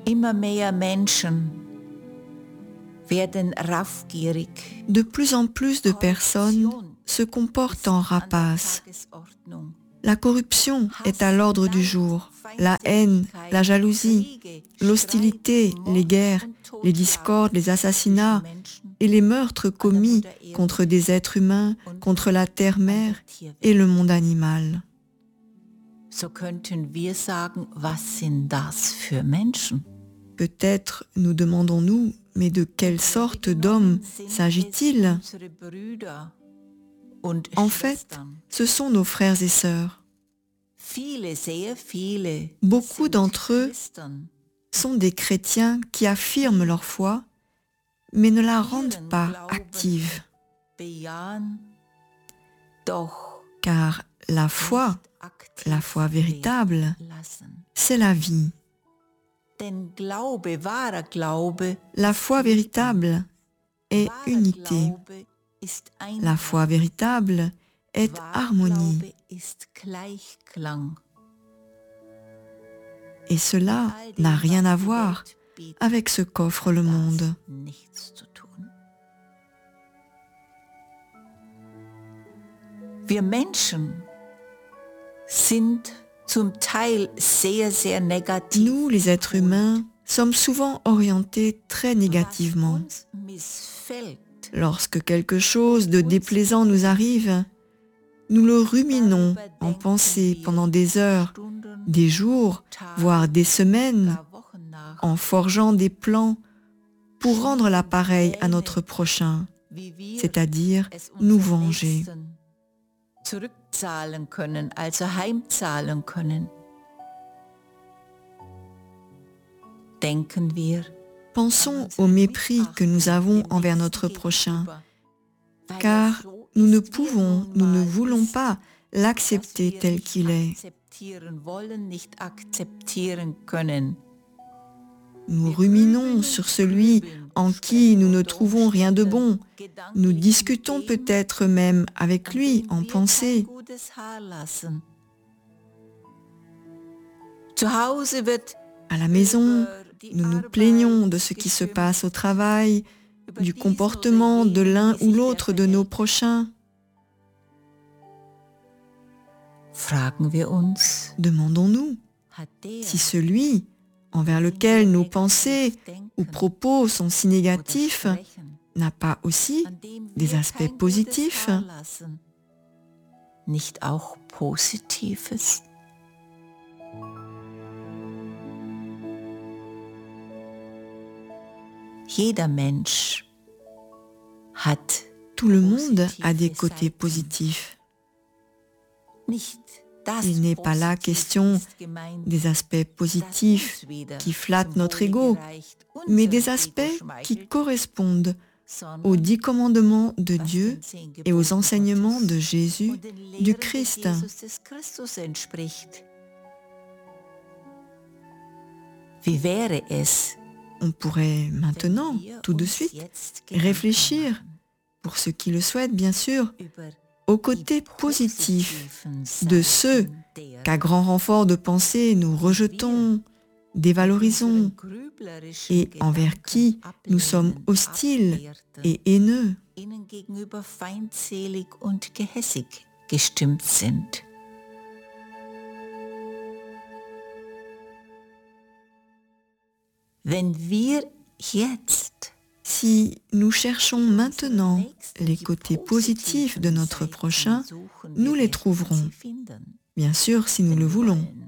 Immer mehr Menschen werden raffgierig. De plus en plus de personnes se comportent en rapaces. La corruption est à l'ordre du jour. La haine, la jalousie, l'hostilité, les guerres, les discordes, les assassinats et les meurtres commis contre des êtres humains, contre la terre-mère et le monde animal. So könnten wir sagen, was sind das für Menschen? Peut-être nous demandons-nous, mais de quelle sorte d'hommes s'agit-il? En fait, ce sont nos frères et sœurs. Beaucoup d'entre eux sont des chrétiens qui affirment leur foi, mais ne la rendent pas active. Car la foi véritable, c'est la vie. La foi véritable est unité. La foi véritable est harmonie. Et cela n'a rien à voir avec ce qu'offre le monde. Wir Menschen sind zum Teil sehr, sehr negativ. Nous, les êtres humains, sommes souvent orientés très négativement. Lorsque quelque chose de déplaisant nous arrive, nous le ruminons en pensée pendant des heures, des jours, voire des semaines, en forgeant des plans pour rendre l'appareil à notre prochain, c'est-à-dire nous venger. Zurückzahlen können, also heimzahlen können. Denken wir. Pensons au mépris que nous avons envers notre prochain, car nous ne pouvons, nous ne voulons pas l'accepter tel qu'il est. Nous ruminons sur celui en qui nous ne trouvons rien de bon. Nous discutons peut-être même avec lui en pensée. À la maison, nous nous plaignons de ce qui se passe au travail, du comportement de l'un ou l'autre de nos prochains. Demandons-nous si celui envers lequel nos pensées ou propos sont si négatifs n'a pas aussi des aspects positifs. Nicht auch Positives? Jeder Mensch hat Tout le monde a des côtés positifs. Il n'est pas là question des aspects positifs qui flattent notre ego, mais des aspects qui correspondent aux 10 commandements de Dieu et aux enseignements de Jésus, du Christ. On pourrait maintenant, tout de suite, réfléchir, pour ceux qui le souhaitent bien sûr, au côté positif de ceux qu'à grand renfort de pensée nous rejetons, dévalorisons et envers qui nous sommes hostiles et haineux. Wenn wir jetzt Si nous cherchons maintenant les côtés positifs de notre prochain, nous les trouverons, bien sûr si nous le voulons.